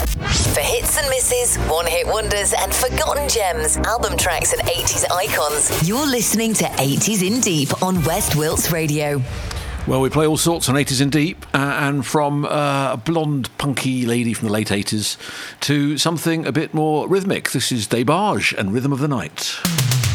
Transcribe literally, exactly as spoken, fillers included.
For hits and misses, one-hit wonders and forgotten gems, album tracks and eighties icons, you're listening to eighties in Deep on West Wilts Radio. Well, we play all sorts on eighties in Deep, uh, and from uh, a blonde, punky lady from the late eighties to something a bit more rhythmic. This is Debage and Rhythm of the Night.